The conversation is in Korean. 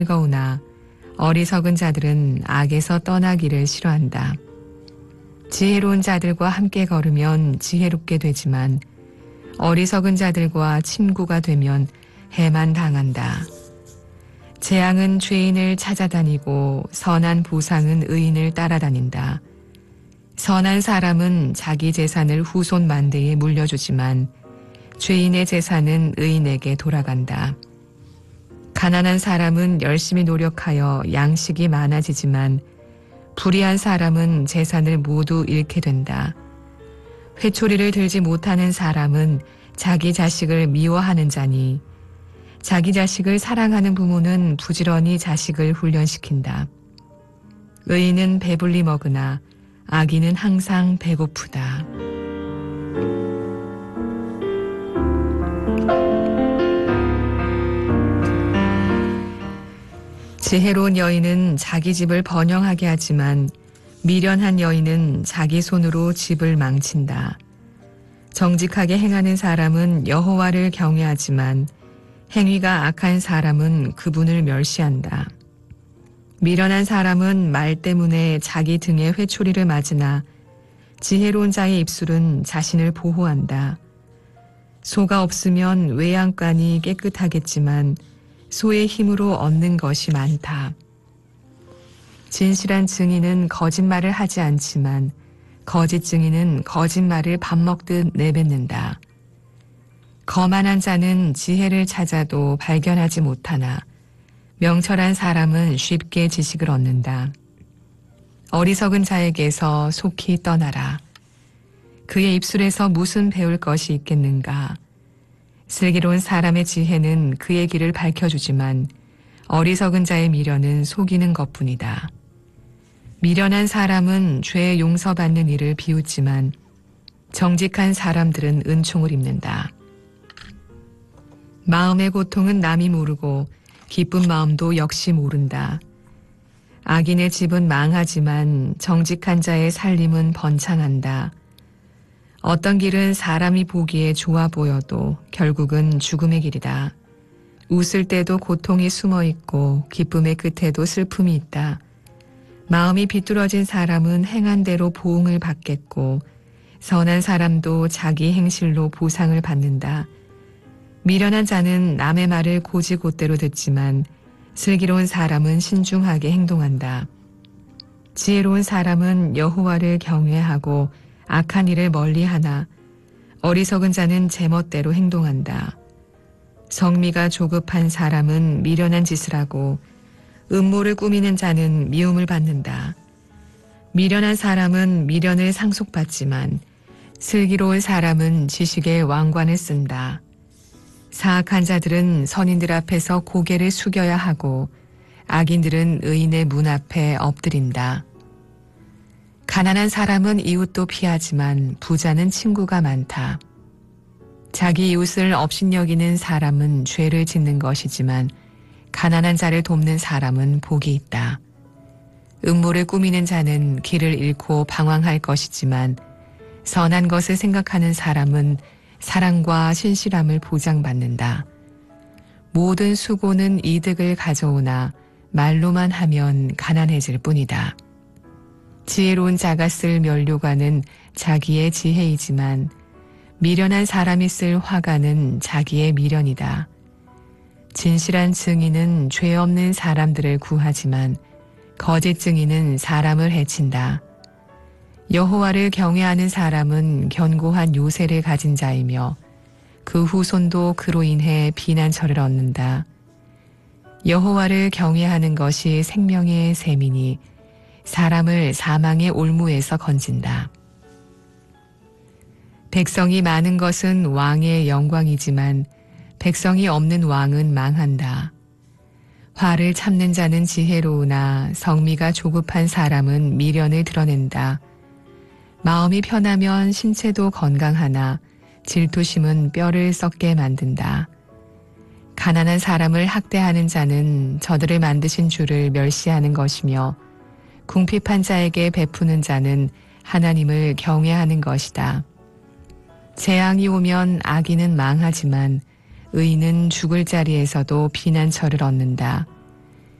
즐거우나 어리석은 자들은 악에서 떠나기를 싫어한다. 지혜로운 자들과 함께 걸으면 지혜롭게 되지만 어리석은 자들과 친구가 되면 해만 당한다. 재앙은 죄인을 찾아다니고 선한 보상은 의인을 따라다닌다. 선한 사람은 자기 재산을 후손 만대에 물려주지만 죄인의 재산은 의인에게 돌아간다. 가난한 사람은 열심히 노력하여 양식이 많아지지만 불의한 사람은 재산을 모두 잃게 된다. 회초리를 들지 못하는 사람은 자기 자식을 미워하는 자니 자기 자식을 사랑하는 부모는 부지런히 자식을 훈련시킨다. 의인은 배불리 먹으나 악인은 항상 배고프다. 지혜로운 여인은 자기 집을 번영하게 하지만 미련한 여인은 자기 손으로 집을 망친다. 정직하게 행하는 사람은 여호와를 경외하지만 행위가 악한 사람은 그분을 멸시한다. 미련한 사람은 말 때문에 자기 등에 회초리를 맞으나 지혜로운 자의 입술은 자신을 보호한다. 소가 없으면 외양간이 깨끗하겠지만 소의 힘으로 얻는 것이 많다. 진실한 증인은 거짓말을 하지 않지만 거짓 증인은 거짓말을 밥 먹듯 내뱉는다. 거만한 자는 지혜를 찾아도 발견하지 못하나 명철한 사람은 쉽게 지식을 얻는다. 어리석은 자에게서 속히 떠나라. 그의 입술에서 무슨 배울 것이 있겠는가. 슬기로운 사람의 지혜는 그의 길을 밝혀주지만 어리석은 자의 미련은 속이는 것뿐이다. 미련한 사람은 죄 용서받는 일을 비웃지만 정직한 사람들은 은총을 입는다. 마음의 고통은 남이 모르고 기쁜 마음도 역시 모른다. 악인의 집은 망하지만 정직한 자의 살림은 번창한다. 어떤 길은 사람이 보기에 좋아 보여도 결국은 죽음의 길이다. 웃을 때도 고통이 숨어 있고 기쁨의 끝에도 슬픔이 있다. 마음이 비뚤어진 사람은 행한 대로 보응을 받겠고 선한 사람도 자기 행실로 보상을 받는다. 미련한 자는 남의 말을 고지곧대로 듣지만 슬기로운 사람은 신중하게 행동한다. 지혜로운 사람은 여호와를 경외하고 악한 일을 멀리하나 어리석은 자는 제멋대로 행동한다. 성미가 조급한 사람은 미련한 짓을 하고 음모를 꾸미는 자는 미움을 받는다. 미련한 사람은 미련을 상속받지만 슬기로운 사람은 지식의 왕관을 쓴다. 사악한 자들은 선인들 앞에서 고개를 숙여야 하고 악인들은 의인의 문 앞에 엎드린다. 가난한 사람은 이웃도 피하지만 부자는 친구가 많다. 자기 이웃을 업신여기는 사람은 죄를 짓는 것이지만 가난한 자를 돕는 사람은 복이 있다. 음모를 꾸미는 자는 길을 잃고 방황할 것이지만 선한 것을 생각하는 사람은 사랑과 신실함을 보장받는다. 모든 수고는 이득을 가져오나 말로만 하면 가난해질 뿐이다. 지혜로운 자가 쓸 면류관은 자기의 지혜이지만 미련한 사람이 쓸 화관은 자기의 미련이다. 진실한 증인은 죄 없는 사람들을 구하지만 거짓 증인은 사람을 해친다. 여호와를 경외하는 사람은 견고한 요새를 가진 자이며 그 후손도 그로 인해 비난처를 얻는다. 여호와를 경외하는 것이 생명의 셈이니 사람을 사망의 올무에서 건진다. 백성이 많은 것은 왕의 영광이지만 백성이 없는 왕은 망한다. 화를 참는 자는 지혜로우나 성미가 조급한 사람은 미련을 드러낸다. 마음이 편하면 신체도 건강하나 질투심은 뼈를 썩게 만든다. 가난한 사람을 학대하는 자는 저들을 만드신 주를 멸시하는 것이며 궁핍한 자에게 베푸는 자는 하나님을 경외하는 것이다. 재앙이 오면 악인은 망하지만 의인은 죽을 자리에서도 피난처를 얻는다.